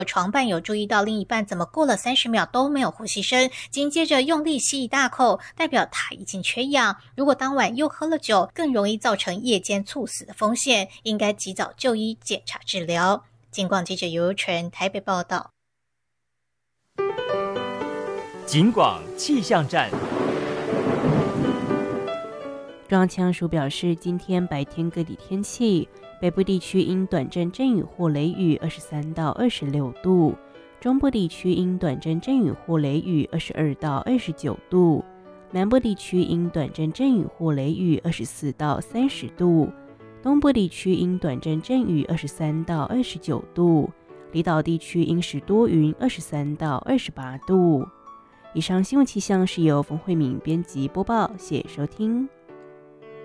床伴有注意到另一半怎么过了30秒都没有呼吸声，紧接着用力吸一大口，代表他已经缺氧。如果当晚又喝了酒，更容易造成夜间猝死的风险，应该及早就医检查治疗。警广记者尤纯台北报道。 警广气象站。 中央气象署表示，今天白天各地天气，北部地区因短阵阵雨或雷雨23到26度，中部地区因短阵阵雨或雷雨22到29度，南部地区因短阵阵雨或雷雨24到30度，东部地区因短阵阵雨23到29度，离岛地区因时多云23到28度。以上新闻气象是由冯慧敏编辑播报，谢谢收听。